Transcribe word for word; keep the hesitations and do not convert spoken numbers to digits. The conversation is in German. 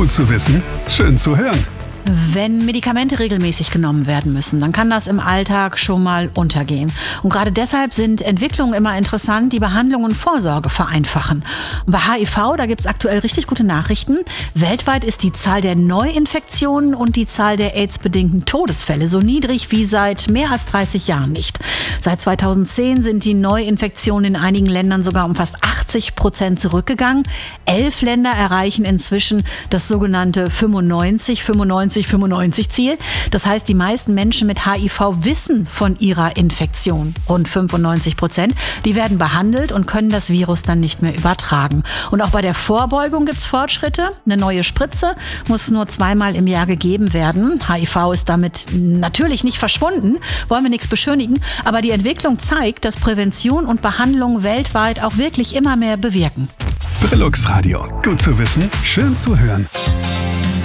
Gut zu wissen, schön zu hören. Wenn Medikamente regelmäßig genommen werden müssen, dann kann das im Alltag schon mal untergehen. Und gerade deshalb sind Entwicklungen immer interessant, die Behandlung und Vorsorge vereinfachen. Und bei H I V, da gibt es aktuell richtig gute Nachrichten. Weltweit ist die Zahl der Neuinfektionen und die Zahl der AIDS-bedingten Todesfälle so niedrig wie seit mehr als dreißig Jahren nicht. Seit zweitausendzehn sind die Neuinfektionen in einigen Ländern sogar um fast achtzig Prozent zurückgegangen. Elf Länder erreichen inzwischen das sogenannte fünfundneunzig fünfundneunzig fünfundneunzig Ziel. Das heißt, die meisten Menschen mit H I V wissen von ihrer Infektion. Rund fünfundneunzig Prozent. Die werden behandelt und können das Virus dann nicht mehr übertragen. Und auch bei der Vorbeugung gibt es Fortschritte. Eine neue Spritze muss nur zweimal im Jahr gegeben werden. H I V ist damit natürlich nicht verschwunden, wollen wir nichts beschönigen, aber die Entwicklung zeigt, dass Prävention und Behandlung weltweit auch wirklich immer mehr bewirken. Brillux Radio. Gut zu wissen, schön zu hören.